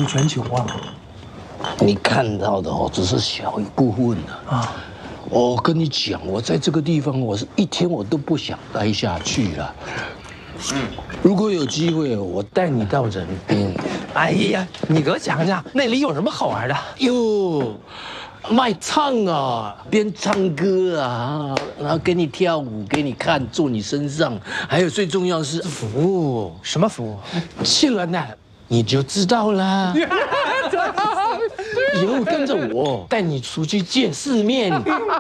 全球啊！ 你看到的哦，只是小一部分啊。我跟你讲，我在这个地方，我是一天我都不想待下去了。如果有机会，我带你到人边。 哎呀，你给我讲讲那里有什么好玩的？ 哟，卖唱啊，边唱歌啊，然后给你跳舞，给你看，坐你身上，还有最重要是服务。 什么服务？ 去了呢，你就知道啦。以后跟着我，带你出去见世面。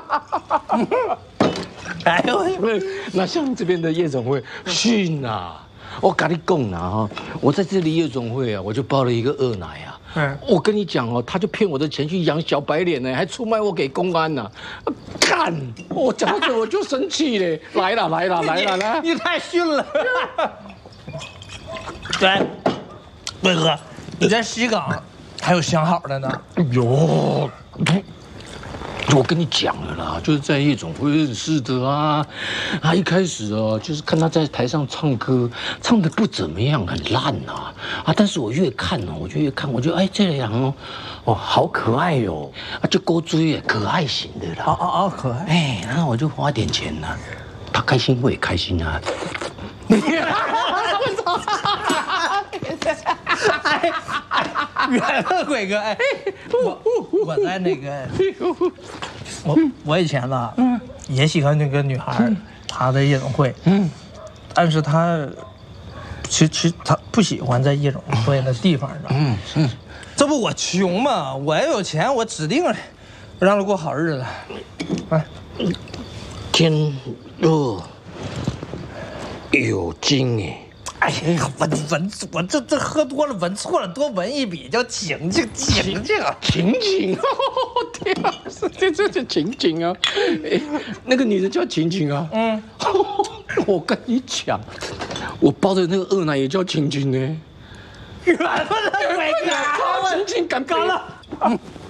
哎呦，那像这边的夜总会逊啊！我跟你讲啦哈，我在这里夜总会啊，我就包了一个二奶啊。我跟你讲哦，他就骗我的钱去养小白脸呢，还出卖我给公安呢。干！我讲到这我就生气嘞！来了！ 你太逊了！对，魏哥，你在西港还有相好的呢？ 哟，我跟你讲了啦，就是在夜总会认识的啊。他一开始哦，就是看他在台上唱歌，唱得不怎么样，很烂啊。但是我越看哦，我就哎，这个人哦，好可爱哟，就勾追也可爱型的啦。 哦，可爱。 哎，然后我就花点钱呢，他开心我也开心啊。 远了，鬼哥，哎，我在那个，我以前吧，也喜欢那个女孩，她在夜总会，但是她其实她不喜欢在夜总会的地方上，这不我穷嘛，我要有钱，我指定让她过好日子，哎， 天热，有劲哎。 哎呀，我这喝多了闻错了，多闻一笔叫晴晴。 天啊，这晴晴啊！哎，那个女人叫晴晴啊。我跟你讲，我包的那个二奶也叫晴晴呢。 远了，鬼哥， 晴晴敢高了。